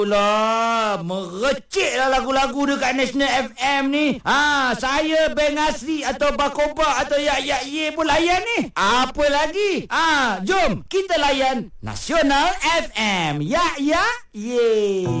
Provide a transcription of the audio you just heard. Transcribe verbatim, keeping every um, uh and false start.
Lah, merecik lah lagu-lagu dekat National F M ni. Ha, saya Beng Asri atau Bakoba atau Yak Yak Ye pun layan ni. Apa lagi? Ha, jom kita layan Nasional F M. Yak Yak Ye.